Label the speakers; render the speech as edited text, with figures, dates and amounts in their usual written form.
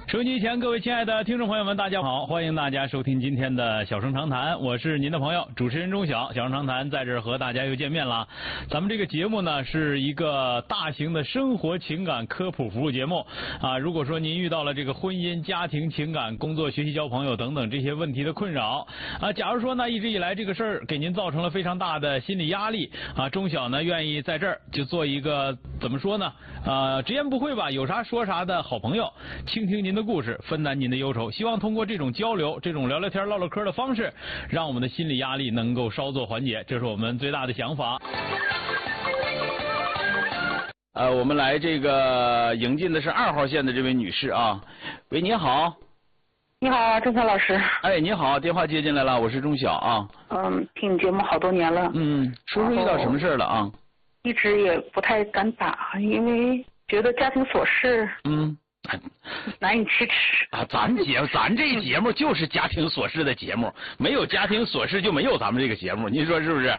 Speaker 1: 收音机前各位亲爱的听众朋友们，大家好，欢迎大家收听今天的小声长谈，我是您的朋友主持人钟晓。小声长谈在这儿和大家又见面了。咱们这个节目呢是一个大型的生活情感科普服务节目啊。如果说您遇到了这个婚姻、家庭、情感、工作、学习、交朋友等等这些问题的困扰啊，假如说呢一直以来这个事儿给您造成了非常大的心理压力啊，钟晓呢愿意在这儿就做一个怎么说呢直言不讳吧，有啥说啥的好朋友，倾听您的故事，分担您的忧愁，希望通过这种交流、这种聊聊天、唠唠嗑的方式，让我们的心理压力能够稍作缓解，这是我们最大的想法。我们来这个迎进的是2号线的这位女士啊，喂，你好。
Speaker 2: 你好，钟晓老师。
Speaker 1: 哎，你好，电话接进来了，我是钟晓啊。
Speaker 2: 听你节目好多年了。
Speaker 1: 说遇到什么事了啊？
Speaker 2: 一直也不太敢打，因为觉得家庭琐事。难以启齿
Speaker 1: 啊！咱这节目就是家庭琐事的节目，没有家庭琐事就没有咱们这个节目，您说是不是？